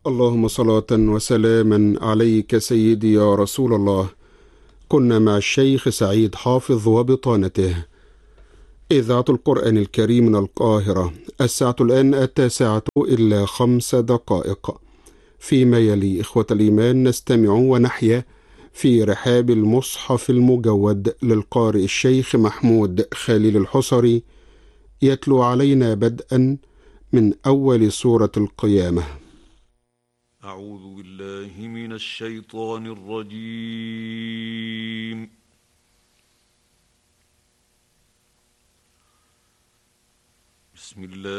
اللهم صلاة وسلاما عليك سيدي يا رسول الله. كنا مع الشيخ سعيد حافظ وبطانته. إذاعة القرآن الكريم من القاهرة. الساعة الآن 9:05. فيما يلي إخوة الإيمان نستمع ونحيا في رحاب المصحف المجود للقارئ الشيخ محمود خليل الحصري، يتلو علينا بدءا من أول سورة القيامة. أعوذ بالله من الشيطان الرجيم. بسم الله